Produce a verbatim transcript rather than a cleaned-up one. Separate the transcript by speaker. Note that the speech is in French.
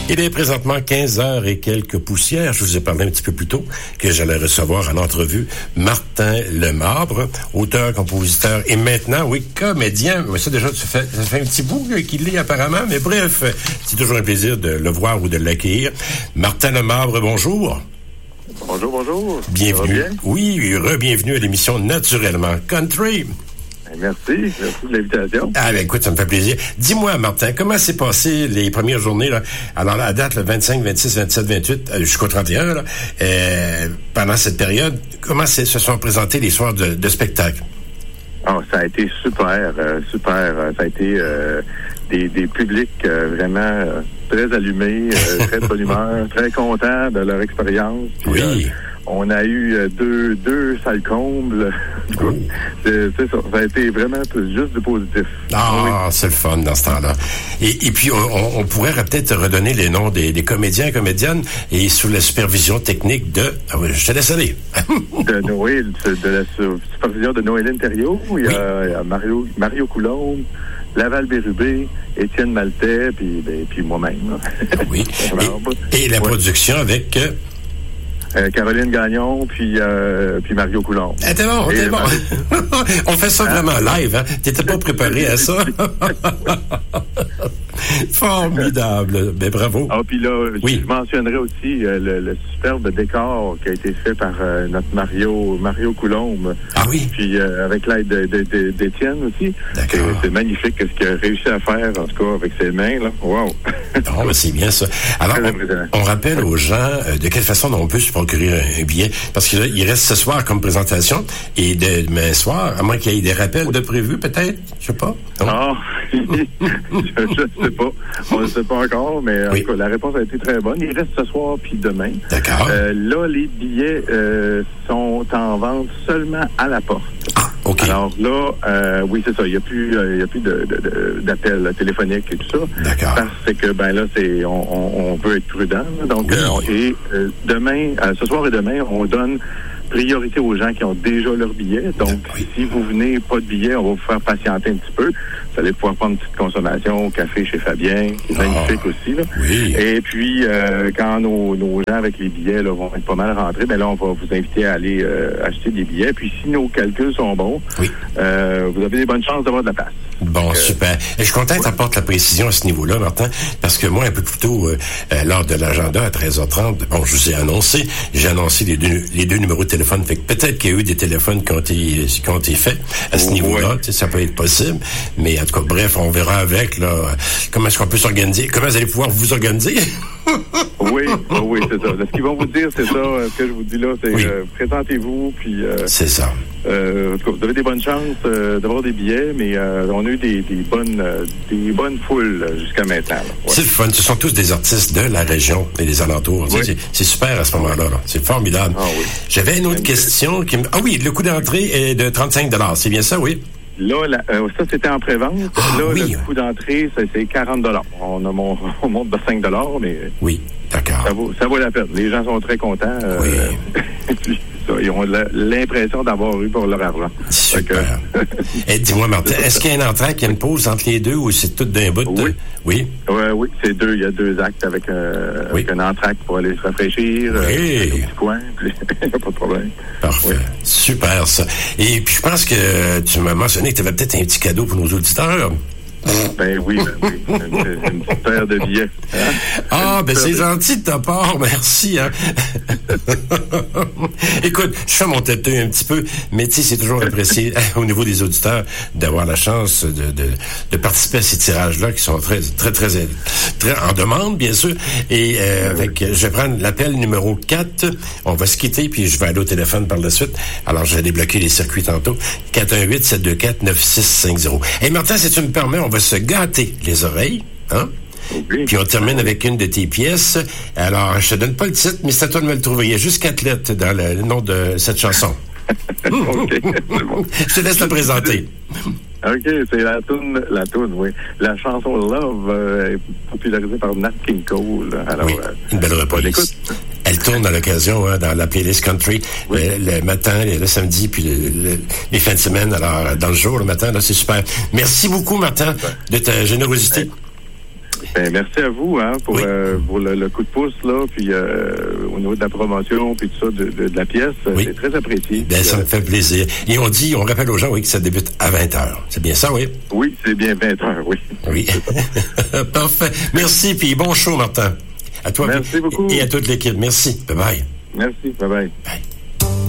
Speaker 1: Il est présentement quinze heures et quelques poussières. Je vous ai parlé un petit peu plus tôt que j'allais recevoir en entrevue Martin Lemarbre, auteur, compositeur et maintenant, oui, comédien. Mais ça, déjà, ça fait, ça fait un petit bout qu'il l'est apparemment. Mais bref, c'est toujours un plaisir de le voir ou de l'accueillir. Martin Lemarbre, bonjour.
Speaker 2: Bonjour, bonjour.
Speaker 1: Bienvenue. Oui, re-bienvenue à l'émission Naturellement Country.
Speaker 2: Merci, merci de l'invitation.
Speaker 1: Ah, ben écoute, ça me fait plaisir. Dis-moi, Martin, comment s'est passé les premières journées, là? Alors, la date, le vingt-cinq, vingt-six, vingt-sept, vingt-huit, jusqu'au trente et un, là, euh, pendant cette période, comment se sont présentés les soirs de, de spectacle?
Speaker 2: Oh, ça a été super, euh, super. Ça a été euh, des, des publics euh, vraiment euh, très allumés, euh, très de bonne humeur, très contents de leur expérience. Puis,
Speaker 1: oui.
Speaker 2: Euh, on a eu euh, deux, deux salles combles. Oh. c'est, c'est ça. Ça a été vraiment juste du positif.
Speaker 1: Ah, oui. C'est le fun dans ce temps-là. Et, et puis, on, on pourrait peut-être redonner les noms des, des comédiens et comédiennes et sous la supervision technique de... Ah oui, je te laisse aller.
Speaker 2: de Noël, de la supervision de Noéline Thériault. Il y a, oui. il y a Mario, Mario Coulombe, Laval Bérubé, Étienne Maltais, puis, ben, puis moi-même.
Speaker 1: Oui. et, et la ouais. production avec... Euh,
Speaker 2: Euh, Caroline Gagnon, puis euh, puis Mario Coulombe.
Speaker 1: Ah, t'es bon, t'es bon. On fait ça vraiment live, hein? T'étais pas préparé à ça? Formidable. Ben, bravo.
Speaker 2: Ah, puis là, oui. je mentionnerai aussi euh, le, le superbe décor qui a été fait par euh, notre Mario Mario Coulombe.
Speaker 1: Ah oui?
Speaker 2: Puis euh, avec l'aide de, de, de, d'Étienne aussi.
Speaker 1: D'accord.
Speaker 2: C'est, c'est magnifique ce qu'il a réussi à faire, en tout cas, avec ses mains, là. Wow!
Speaker 1: Non, mais c'est bien ça. Alors, on, on rappelle aux gens euh, de quelle façon on peut se procurer un billet, parce qu'il reste ce soir comme présentation, et demain soir, à moins qu'il y ait des rappels de prévus, peut-être? Je sais pas.
Speaker 2: Non? Ah, je ne sais pas. On ne sait pas encore, mais en oui. tout cas, la réponse a été très bonne. Il reste ce soir puis demain.
Speaker 1: D'accord.
Speaker 2: Euh, là, les billets euh, sont en vente seulement à la porte.
Speaker 1: Ah, OK.
Speaker 2: Alors là, euh, oui, c'est ça. Il n'y a plus, euh, il y a plus de, de, de, d'appels téléphoniques et tout ça.
Speaker 1: D'accord.
Speaker 2: Parce que, ben là, c'est, on, on, on veut être prudent. Donc,
Speaker 1: oui.
Speaker 2: euh, et euh, demain, euh, ce soir et demain, on donne priorité aux gens qui ont déjà leur billet. Donc, oui. si vous venez pas de billet, on va vous faire patienter un petit peu. Vous allez pouvoir prendre une petite consommation au café chez Fabien, qui est oh. magnifique aussi. Là.
Speaker 1: Oui.
Speaker 2: Et puis, euh, quand nos, nos gens avec les billets là, vont être pas mal rentrés, ben là, on va vous inviter à aller euh, acheter des billets. Puis, si nos calculs sont bons,
Speaker 1: oui.
Speaker 2: euh, vous avez des bonnes chances d'avoir de la place.
Speaker 1: Bon, Donc, super. Et je suis content que tu apportes la précision à ce niveau-là, Martin, parce que moi, un peu plus tôt, euh, euh, lors de l'agenda à treize heures trente, bon, je vous ai annoncé, j'ai annoncé les deux, les deux numéros de téléphone. Fait que peut-être qu'il y a eu des téléphones qui ont été, qui ont été faits à ce oh, niveau-là. Ouais. Ça peut être possible. Mais en tout cas, bref, on verra avec, là, comment est-ce qu'on peut s'organiser. Comment vous allez pouvoir vous organiser?
Speaker 2: oui, oui, c'est ça. Ce qu'ils vont vous dire, c'est ça. Ce que je vous dis là, c'est oui. euh, présentez-vous, puis... Euh,
Speaker 1: c'est ça.
Speaker 2: Euh, en tout cas, vous avez des bonnes chances euh, d'avoir des billets, mais euh, on a eu des, des bonnes euh, des bonnes foules jusqu'à maintenant. Ouais.
Speaker 1: C'est le fun. Ce sont tous des artistes de la région et des alentours. Oui. C'est, c'est super à ce moment-là. Là. C'est formidable.
Speaker 2: Ah, oui.
Speaker 1: J'avais une autre Même question. Qui me... Ah oui, le coût d'entrée est de trente-cinq dollars. C'est bien ça, oui?
Speaker 2: Là, la, euh, ça, c'était en pré-vente.
Speaker 1: Ah,
Speaker 2: là,
Speaker 1: oui.
Speaker 2: le coût d'entrée, c'est, c'est quarante dollars. On, a, on, on monte de cinq dollars, mais...
Speaker 1: Oui, d'accord.
Speaker 2: Ça vaut, ça vaut la peine. Les gens sont très contents. Euh,
Speaker 1: oui.
Speaker 2: puis, ça, ils ont la, l'impression d'avoir eu pour leur argent.
Speaker 1: Super. Et dis-moi, Martin, est-ce qu'il y a un entracte, qu'il y a une pause entre les deux ou c'est tout d'un bout? De...
Speaker 2: Oui.
Speaker 1: Oui.
Speaker 2: Ouais, oui, c'est deux. Il y a deux actes avec, euh, oui. avec un entracte pour aller se rafraîchir.
Speaker 1: Oui.
Speaker 2: Euh, un petit coin, puis il n'y a pas de problème.
Speaker 1: Parfait. Oui. Super, ça. Et puis, je pense que tu m'as mentionné que tu avais peut-être un petit cadeau pour nos auditeurs.
Speaker 2: Ben oui, ben oui. Une, une petite paire de billets. Hein?
Speaker 1: Ah, ben c'est gentil de ta part, merci. Hein? Écoute, je fais mon têteux un petit peu, mais tu sais, c'est toujours apprécié au niveau des auditeurs d'avoir la chance de, de, de participer à ces tirages-là qui sont très, très, très, très en demande, bien sûr. Et euh, avec, je vais prendre l'appel numéro quatre. On va se quitter, puis je vais aller au téléphone par la suite. Alors, je vais débloquer les circuits tantôt. quatre un huit, sept deux quatre, neuf six cinq zéro. Et Martin, si tu me permets, on va se gâter les oreilles, hein? Oui. Puis on termine avec une de tes pièces. Alors, je te donne pas le titre, mais c'est à toi de me le trouver. Il y a juste quatre lettres dans le, le nom de cette chanson.
Speaker 2: OK, c'est bon.
Speaker 1: Je te laisse la présenter.
Speaker 2: OK, c'est la toune, la toune, oui. La chanson Love euh, est popularisée par Nat King Cole. Alors,
Speaker 1: oui, une belle reprise.
Speaker 2: Écoute.
Speaker 1: Elle tourne à l'occasion hein, dans la playlist country oui. le, le matin, le, le samedi, puis le, le, les fins de semaine. Alors, dans le jour, le matin, là, c'est super. Merci beaucoup, Martin, de ta générosité.
Speaker 2: Ben, merci à vous hein, pour,
Speaker 1: Oui.
Speaker 2: euh, pour le, le coup de pouce, là, puis euh, au niveau de la promotion, puis tout ça, de, de, de la pièce.
Speaker 1: Oui.
Speaker 2: C'est très apprécié.
Speaker 1: Ben, ça me fait plaisir. Et on dit, on rappelle aux gens, oui, que ça débute à vingt heures. C'est bien ça, oui?
Speaker 2: Oui, c'est bien vingt heures, oui.
Speaker 1: Oui. Parfait. Merci, puis bon show, Martin. À toi.
Speaker 2: Merci
Speaker 1: puis,
Speaker 2: beaucoup.
Speaker 1: Et à toute l'équipe. Merci. Bye-bye.
Speaker 2: Merci, bye-bye.
Speaker 1: Bye.